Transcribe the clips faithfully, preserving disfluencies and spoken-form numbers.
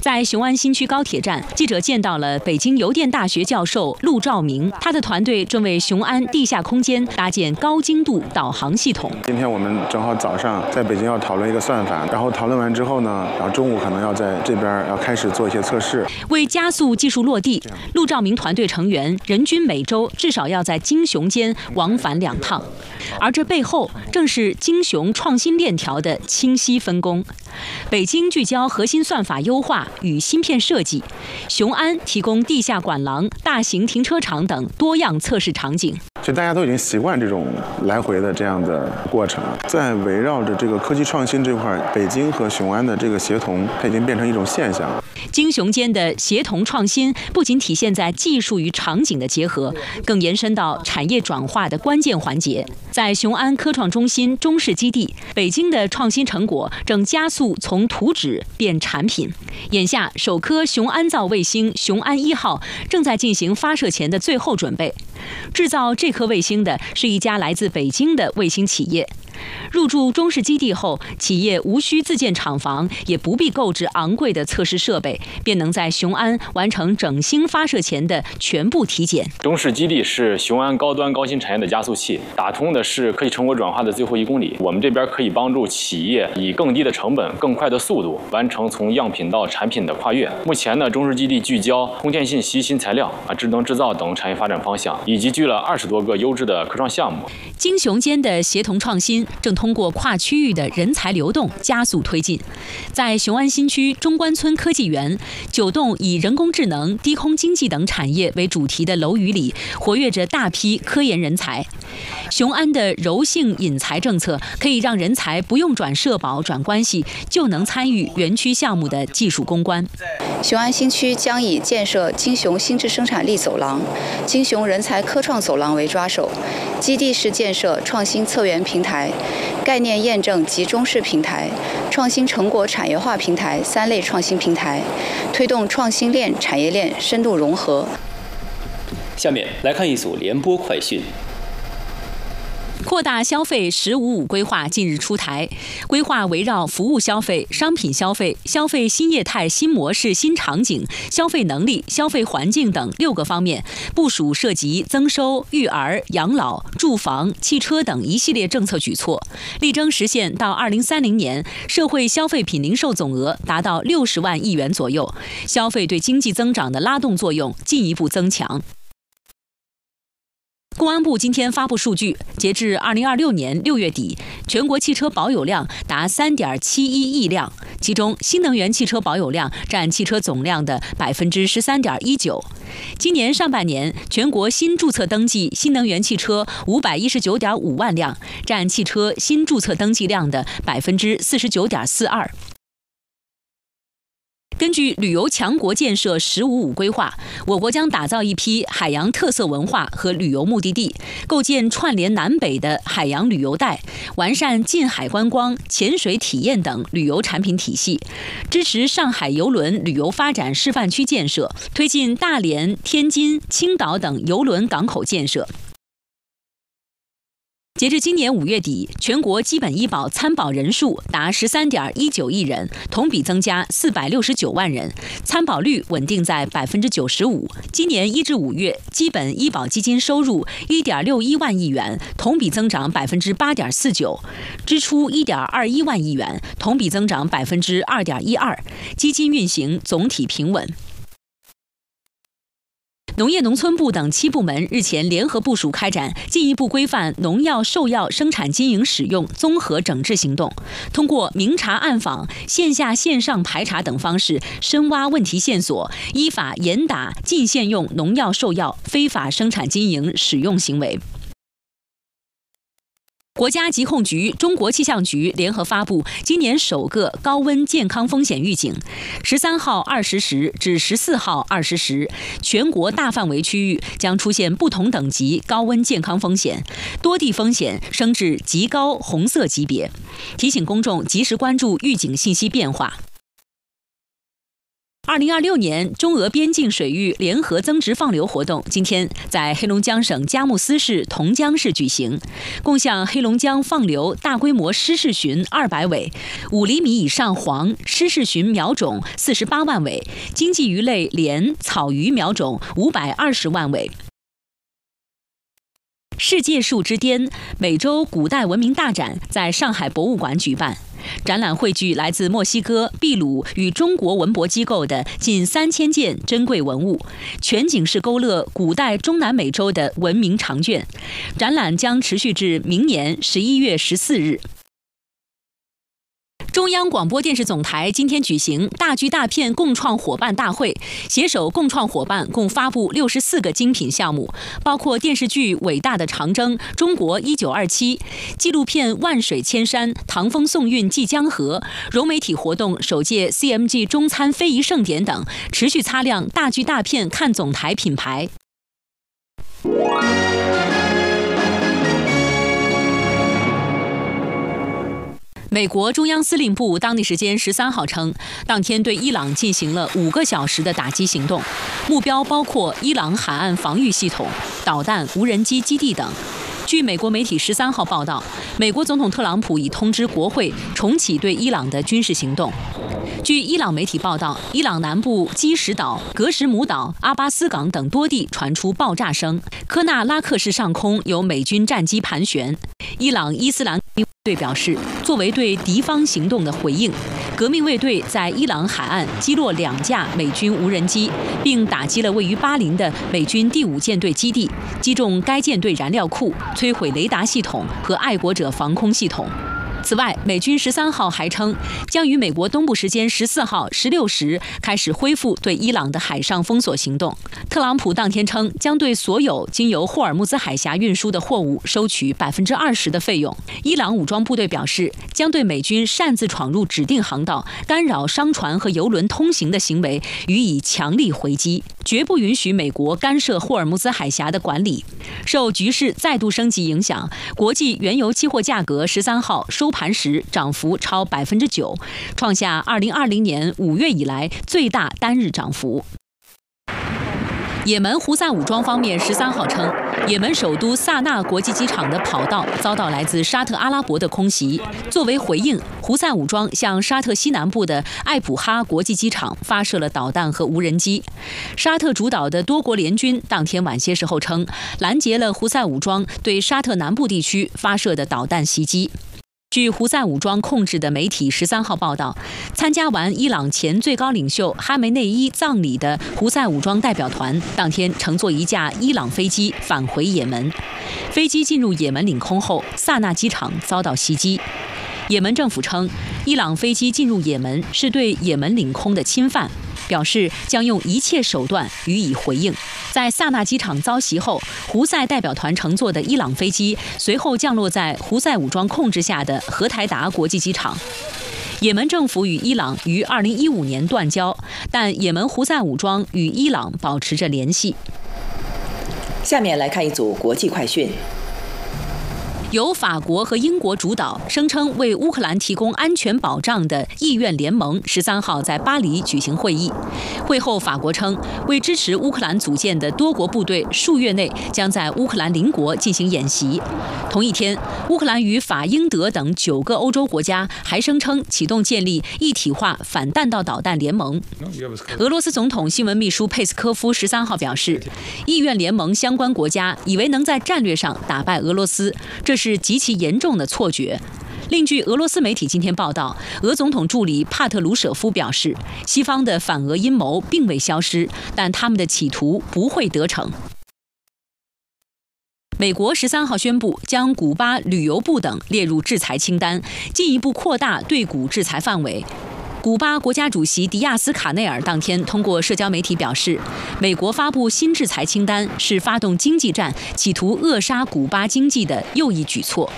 在雄安新区高铁站，记者见到了北京邮电大学教授陆兆明，他的团队正为雄安地下空间搭建高精度导航系统。 今天我们正好早上在北京要讨论一个算法，然后讨论完之后呢，然后中午可能要在这边要开始做一些测试。为加速技术落地，陆兆明团队成员人均每周至少要在京雄间往返两趟，而这背后正是京雄创新链条的清晰分工。北京聚焦核心算法优化与芯片设计，雄安提供地下管廊、大型停车场等多样测试场景。 其实大家都已经习惯这种来回的这样的过程，在围绕着这个科技创新这块，北京和雄安的这个协同，它已经变成一种现象。 京雄间的协同创新不仅体现在技术与场景的结合，更延伸到产业转化的关键环节。在雄安科创中心中式基地，北京的创新成果正加速从图纸变产品。眼下，首颗雄安造卫星雄安一号正在进行发射前的最后准备。制造这颗卫星的是一家来自北京的卫星企业。入驻中式基地后，企业无需自建厂房，也不必购置昂贵的测试设备，便能在雄安完成整星发射前的全部体检。 中式基地是雄安高端高新产业的加速器，打通的是科技成果转化的最后一公里。我们这边可以帮助企业以更低的成本、更快的速度完成从样品到产品的跨越。目前呢，中式基地聚焦通电信息、新材料、啊智能制造等产业发展方向，以及聚了二十多个优质的科创项目。 京雄间的协同创新正通过跨区域的人才流动加速推进。在雄安新区中关村科技园，九栋以人工智能、低空经济等产业为主题的楼宇里，活跃着大批科研人才。雄安的柔性引才政策可以让人才不用转社保、转关系，就能参与园区项目的技术攻关。 雄安新区将以建设京雄新质生产力走廊、京雄人才科创走廊为抓手，基地式建设创新策源平台、概念验证及中式平台、创新成果产业化平台三类创新平台，推动创新链产业链深度融合。 下面来看一组联播快讯。 扩大消费“十五五”规划近日出台，规划围绕服务消费、商品消费、消费新业态、新模式、新场景、消费能力、消费环境等六个方面，部署涉及增收、育儿、养老、住房、汽车等一系列政策举措，力争实现到二零三零年社会消费品零售总额达到六十万亿元左右，消费对经济增长的拉动作用进一步增强。公安部今天发布数据，截至二零二六年六月底，全国汽车保有量达三点七一亿辆，其中新能源汽车保有量占汽车总量的百分之十三点一九。今年上半年，全国新注册登记新能源汽车五百一十九点五万辆，占汽车新注册登记量的百分之四十九点四二。根据旅游强国建设“十五五”规划，我国将打造一批海洋特色文化和旅游目的地，构建串联南北的海洋旅游带，完善近海观光、潜水体验等旅游产品体系，支持上海邮轮旅游发展示范区建设，推进大连、天津、青岛等邮轮港口建设。截至今年五月底，全国基本医保参保人数达十三点一九亿人，同比增加四百六十九万人，参保率稳定在百分之九十五。今年一至五月，基本医保基金收入一点六一万亿元，同比增长百分之八点四九，支出一点二一万亿元，同比增长百分之二点一二，基金运行总体平稳。农业农村部等七部门日前联合部署开展进一步规范农药兽药生产经营使用综合整治行动，通过明察暗访、线下线上排查等方式，深挖问题线索，依法严打禁限用农药兽药非法生产经营使用行为。国家疾控局、中国气象局联合发布今年首个高温健康风险预警。十三号二十时至十四号二十时，全国大范围区域将出现不同等级高温健康风险，多地风险升至极高红色级别，提醒公众及时关注预警信息变化。 二零二六年中俄边境水域联合增值放流活动今天在黑龙江省佳木斯市同江市举行，共向黑龙江放流大规模湿式鲟二百尾，五厘米以上黄湿式鲟苗种四十八万尾，经济鱼类鲢、草鱼苗种五百二十万尾。世界树之巅美洲古代文明大展在上海博物馆举办。展览汇聚来自墨西哥、秘鲁与中国文博机构的近三千件珍贵文物，全景式勾勒古代中南美洲的文明长卷。展览将持续至明年十一月十四日。中央广播电视总台今天举行大剧大片共创伙伴大会，携手共创伙伴共发布六十四个精品项目，包括电视剧《伟大的长征》《中国一九二七》、纪录片《万水千山》《唐风宋韵记江河》、融媒体活动首届 C M G 中餐非遗盛典等，持续擦亮大剧大片看总台品牌。美国中央司令部当地时间十三号称，当天对伊朗进行了五个小时的打击行动，目标包括伊朗海岸防御系统、导弹、无人机基地等。据美国媒体十三号报道，美国总统特朗普已通知国会重启对伊朗的军事行动。据伊朗媒体报道，伊朗南部基什岛、格什姆岛、阿巴斯港等多地传出爆炸声，科纳拉克市上空有美军战机盘旋。伊朗伊斯兰革命卫队表示，作为对敌方行动的回应，革命卫队在伊朗海岸击落两架美军无人机，并打击了位于巴林的美军第五舰队基地，击中该舰队燃料库，摧毁雷达系统和爱国者防空系统。此外，美军十三号还称，将于美国东部时间十四号十六时开始恢复对伊朗的海上封锁行动。特朗普当天称，将对所有经由霍尔木兹海峡运输的货物收取百分之二十的费用。伊朗武装部队表示，将对美军擅自闯入指定航道、干扰商船和油轮通行的行为予以强力回击，绝不允许美国干涉霍尔木兹海峡的管理。受局势再度升级影响，国际原油期货价格十三号收盘时涨幅超百分之九，创下二零二零年五月以来最大单日涨幅。也门胡塞武装方面十三号称，也门首都萨那国际机场的跑道遭到来自沙特阿拉伯的空袭。作为回应，胡塞武装向沙特西南部的艾普哈国际机场发射了导弹和无人机。沙特主导的多国联军当天晚些时候称，拦截了胡塞武装对沙特南部地区发射的导弹袭击。据胡塞武装控制的媒体十三号报道，参加完伊朗前最高领袖哈梅内伊葬礼的胡塞武装代表团当天乘坐一架伊朗飞机返回也门。飞机进入也门领空后，萨那机场遭到袭击。也门政府称，伊朗飞机进入也门是对也门领空的侵犯，表示将用一切手段予以回应。在萨那机场遭袭后，胡塞代表团乘坐的伊朗飞机随后降落在胡塞武装控制下的荷台达国际机场。也门政府与伊朗于二零一五年断交，但也门胡塞武装与伊朗保持着联系。 下面来看一组国际快讯。 由法国和英国主导，声称为乌克兰提供安全保障的意愿联盟十三号在巴黎举行会议。会后，法国称，为支持乌克兰组建的多国部队数月内将在乌克兰邻国进行演习。同一天，乌克兰与法、英、德等九个欧洲国家还声称启动建立一体化反弹道导弹联盟。俄罗斯总统新闻秘书佩斯科夫十三号表示，意愿联盟相关国家以为能在战略上打败俄罗斯，这是极其严重的错觉。另据俄罗斯媒体今天报道，俄总统助理帕特鲁舍夫表示，西方的反俄阴谋并未消失，但他们的企图不会得逞。美国十三号宣布将古巴旅游部等列入制裁清单，进一步扩大对古制裁范围。古巴国家主席迪亚斯卡内尔当天通过社交媒体表示，美国发布新制裁清单是发动经济战，企图扼杀古巴经济的又一举措。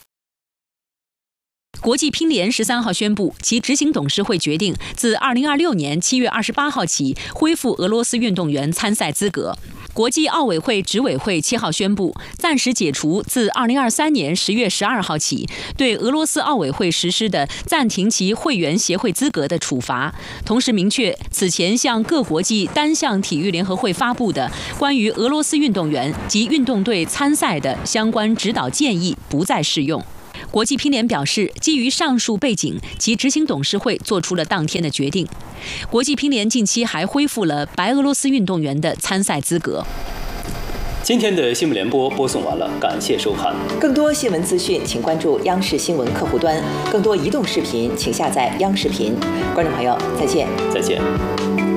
国际乒联十三号宣布，其执行董事会决定自二零二六年七月二十八号起恢复俄罗斯运动员参赛资格。 国际奥委会执委会七号宣布，暂时解除自二零二三年十月十二号起对俄罗斯奥委会实施的暂停其会员协会资格的处罚，同时明确此前向各国际单项体育联合会发布的关于俄罗斯运动员及运动队参赛的相关指导建议不再适用。国际乒联表示，基于上述背景，其执行董事会做出了当天的决定。国际乒联近期还恢复了白俄罗斯运动员的参赛资格。 今天的新闻联播播送完了，感谢收看。 更多新闻资讯，请关注央视新闻客户端；更多移动视频，请下载央视频。观众朋友，再见。 再见。